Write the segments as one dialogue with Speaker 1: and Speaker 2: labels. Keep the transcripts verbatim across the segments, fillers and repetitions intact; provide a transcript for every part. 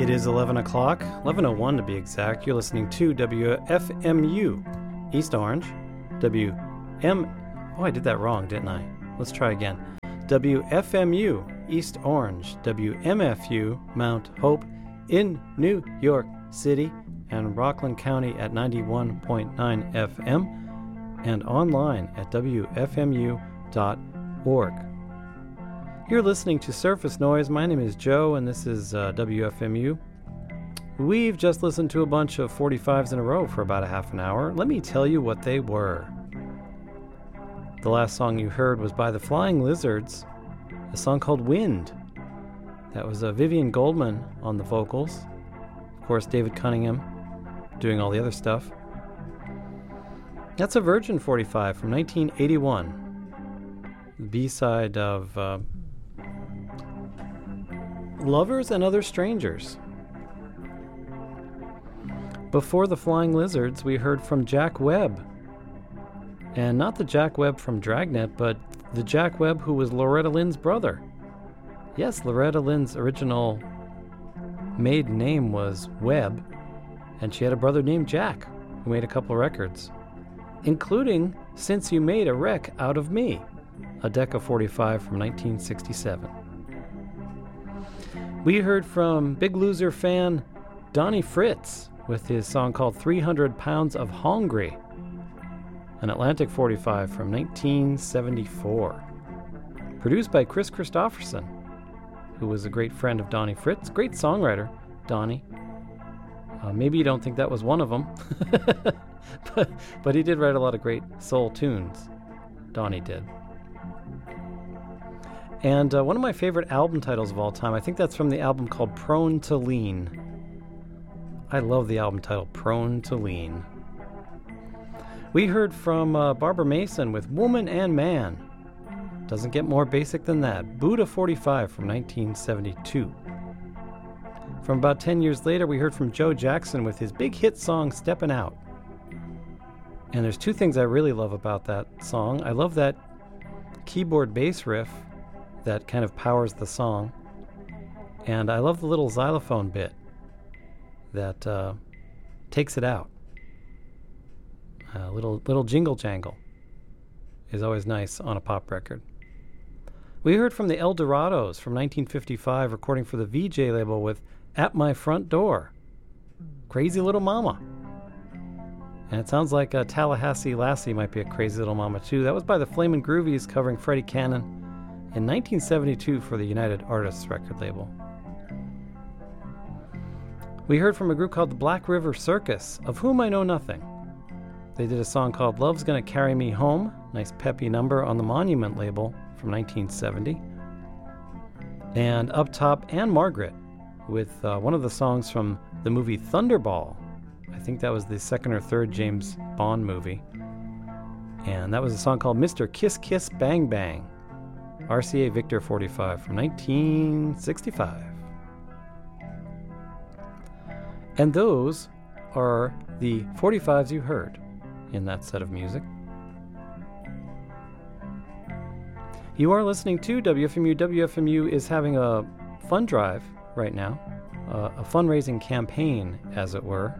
Speaker 1: It is eleven o'clock, eleven oh one to be exact. You're listening to W F M U, East Orange, W M... Oh, I did that wrong, didn't I? Let's try again. W F M U, East Orange, W M F U, Mount Hope, in New York City, and Rockland County at ninety-one point nine F M, and online at W F M U dot org. You're listening to Surface Noise. My name is Joe, and this is uh, W F M U. We've just listened to a bunch of forty-fives in a row for about a half an hour. Let me tell you what they were. The last song you heard was by the Flying Lizards, a song called Wind. That was uh, Vivian Goldman on the vocals. Of course, David Cunningham doing all the other stuff. That's a Virgin forty-five from nineteen eighty-one. The B-side of... Uh, Lovers and Other Strangers. Before the Flying Lizards, we heard from Jack Webb. And not the Jack Webb from Dragnet, but the Jack Webb who was Loretta Lynn's brother. Yes, Loretta Lynn's original maiden name was Webb, and she had a brother named Jack, who made a couple records, including Since You Made a Wreck Out of Me, a Decca forty-five from nineteen sixty-seven. We heard from Big Loser fan Donnie Fritz with his song called three hundred pounds of Hongry, an Atlantic forty-five from nineteen seventy-four. Produced by Chris Christopherson, who was a great friend of Donnie Fritz. Great songwriter, Donnie. Uh, maybe you don't think that was one of them, but, but he did write a lot of great soul tunes. Donnie did. And uh, one of my favorite album titles of all time, I think that's from the album called Prone to Lean. I love the album title, Prone to Lean. We heard from uh, Barbara Mason with Woman and Man. Doesn't get more basic than that. Buddha forty-five from nineteen seventy-two. From about ten years later, we heard from Joe Jackson with his big hit song, Steppin' Out. And there's two things I really love about that song. I love that keyboard bass riff that kind of powers the song. And I love the little xylophone bit that uh, takes it out. A little, little jingle jangle is always nice on a pop record. We heard from the El Dorados from nineteen fifty-five, recording for the V J label with At My Front Door, Crazy Little Mama. And it sounds like uh, Tallahassee Lassie might be a crazy little mama too. That was by the Flamin' Groovies covering Freddie Cannon in nineteen seventy-two for the United Artists record label. We heard from a group called the Black River Circus, of whom I know nothing. They did a song called Love's Gonna Carry Me Home, nice peppy number on the Monument label from nineteen seventy. And Up Top and Margaret with uh, one of the songs from the movie Thunderball. I think that was the second or third James Bond movie. And that was a song called Mister Kiss Kiss Bang Bang, R C A Victor forty-five from nineteen sixty-five. And those are the forty-fives you heard in that set of music. You are listening to W F M U. W F M U is having a fund drive right now, uh, a fundraising campaign, as it were.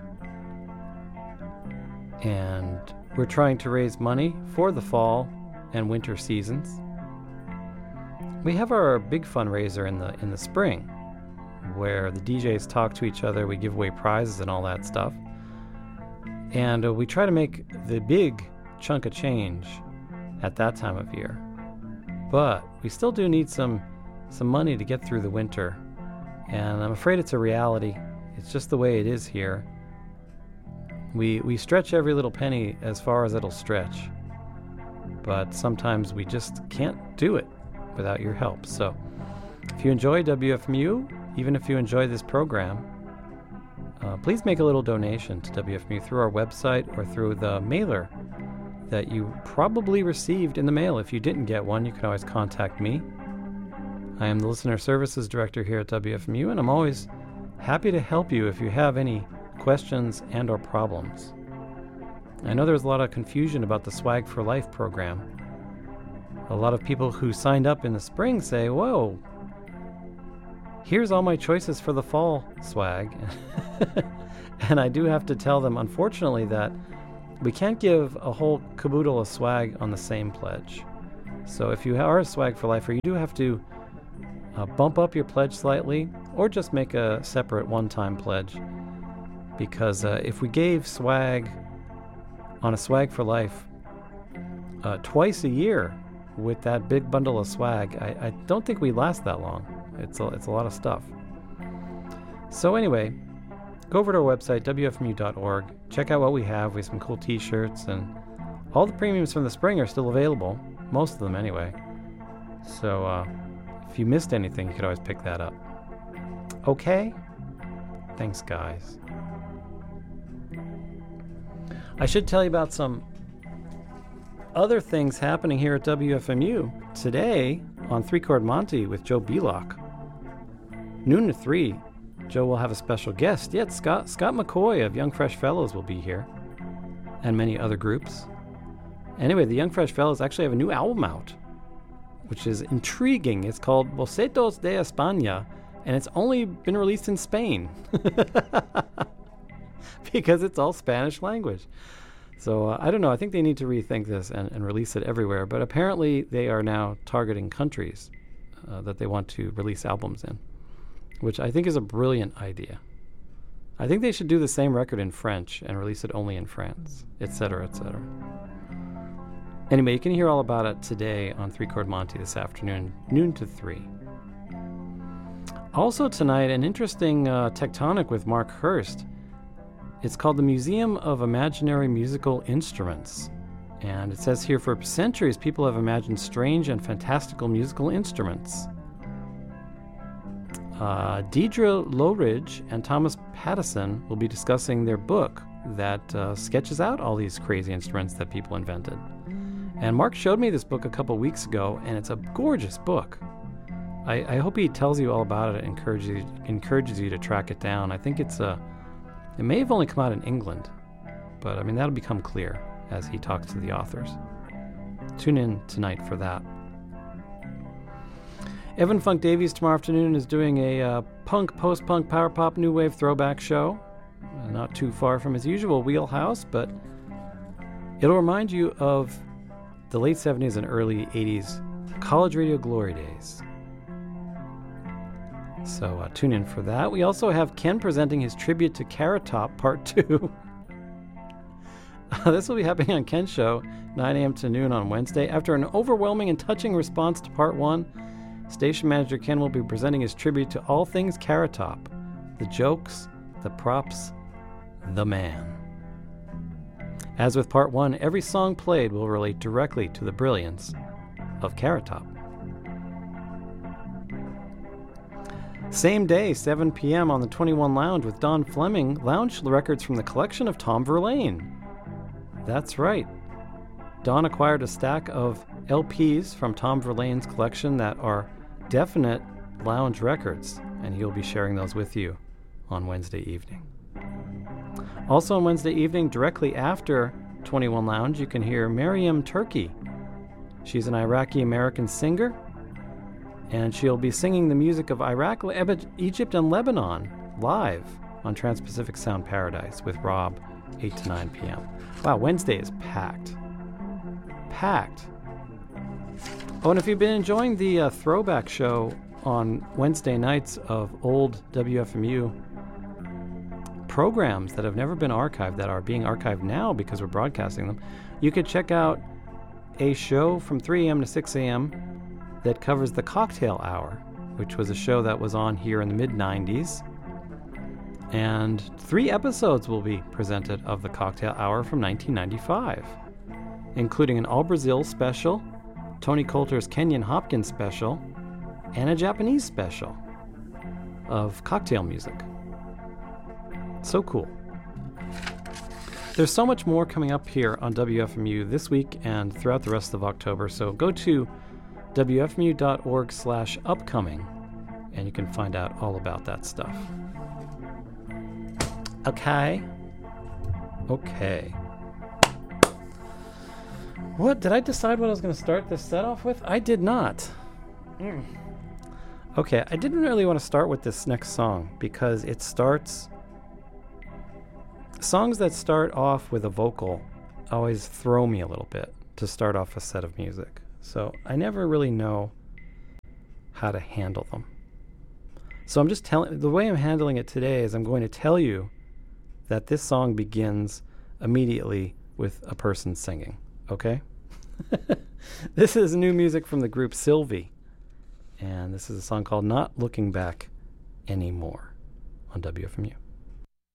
Speaker 1: And we're trying to raise money for the fall and winter seasons. We have our big fundraiser in the in the spring, where the D Js talk to each other, we give away prizes and all that stuff. And uh, we try to make the big chunk of change at that time of year. But we still do need some some money to get through the winter. And I'm afraid it's a reality. It's just the way it is here. We we stretch every little penny as far as it'll stretch. But sometimes we just can't do it without your help. So if you enjoy W F M U, even if you enjoy this program, uh, please make a little donation to W F M U through our website or through the mailer that you probably received in the mail. If you didn't get one, you can always contact me. I am the Listener Services Director here at W F M U, and I'm always happy to help you if you have any questions and or problems. I know there's a lot of confusion about the Swag for Life program. A lot of people who signed up in the spring say, whoa, here's all my choices for the fall swag. And I do have to tell them, unfortunately, that we can't give a whole caboodle of swag on the same pledge. So if you are a Swag for Lifer, you do have to uh, bump up your pledge slightly, or just make a separate one-time pledge. Because uh, if we gave swag on a Swag for Life uh, twice a year with that big bundle of swag, I, I don't think we last that long. It's a, it's a lot of stuff. So anyway, go over to our website, W F M U dot org. Check out what we have. We have some cool t-shirts, and all the premiums from the spring are still available. Most of them, anyway. So, uh, if you missed anything, you could always pick that up. Okay? Thanks, guys. I should tell you about some other things happening here at W F M U. Today, on Three Chord Monty with Joe Belock. Noon to three, Joe will have a special guest. Yet Scott Scott McCoy of Young Fresh Fellows will be here, and many other groups. Anyway, the Young Fresh Fellows actually have a new album out, which is intriguing. It's called Bocetos de España, and it's only been released in Spain because it's all Spanish language. So uh, I don't know. I think they need to rethink this and, and release it everywhere. But apparently they are now targeting countries uh, that they want to release albums in, which I think is a brilliant idea. I think they should do the same record in French and release it only in France, et cetera, et cetera. Anyway, you can hear all about it today on Three Chord Monty this afternoon, noon to three. Also tonight, an interesting uh, tectonic with Mark Hurst. It's called the Museum of Imaginary Musical Instruments. And it says here, for centuries, people have imagined strange and fantastical musical instruments. Uh, Deidre Lowridge and Thomas Pattison will be discussing their book that uh, sketches out all these crazy instruments that people invented. And Mark showed me this book a couple weeks ago, and it's a gorgeous book. I, I hope he tells you all about it and encourages you, encourages you to track it down. I think it's a, it may have only come out in England, but I mean, that'll become clear as he talks to the authors. Tune in tonight for that. Evan Funk Davies tomorrow afternoon is doing a uh, punk, post-punk, power pop, new wave throwback show. Uh, not too far from his usual wheelhouse, but it'll remind you of the late seventies and early eighties college radio glory days. So uh, tune in for that. We also have Ken presenting his tribute to Carrot Top Part two. uh, this will be happening on Ken's show, nine a.m. to noon on Wednesday. After an overwhelming and touching response to Part one, station manager Ken will be presenting his tribute to all things Carrot Top. The jokes, the props, the man. As with Part one, every song played will relate directly to the brilliance of Carrot Top. Same day, seven p.m. on the twenty-one Lounge with Don Fleming, lounge records from the collection of Tom Verlaine. That's right. Don acquired a stack of L Ps from Tom Verlaine's collection that are definite lounge records, and he'll be sharing those with you on Wednesday evening. Also on Wednesday evening, directly after twenty-one Lounge, you can hear Maryam Turki. She's an Iraqi-American singer, and she'll be singing the music of Iraq, Egypt, and Lebanon live on Trans-Pacific Sound Paradise with Rob, eight to nine p.m. Wow, Wednesday is packed. Packed. Oh, and if you've been enjoying the uh, throwback show on Wednesday nights of old W F M U programs that have never been archived, that are being archived now because we're broadcasting them, you could check out a show from three a.m. to six a.m. that covers the Cocktail Hour, which was a show that was on here in the mid nineties. And three episodes will be presented of the Cocktail Hour from nineteen ninety-five, including an All Brazil special, Tony Coulter's Kenyon Hopkins special, and a Japanese special of cocktail music. So cool. There's so much more coming up here on W F M U this week and throughout the rest of October, so go to W F M U dot org slash upcoming and you can find out all about that stuff. Okay. Okay. What? Did I decide what I was going to start this set off with? I did not. Mm. Okay, I didn't really want to start with this next song because it starts... Songs that start off with a vocal always throw me a little bit to start off a set of music. So I never really know how to handle them. So I'm just telling... The way I'm handling it today is I'm going to tell you that this song begins immediately with a person singing, okay? This is new music from the group Sylvie, and this is a song called Not Looking Back Anymore on W F M U.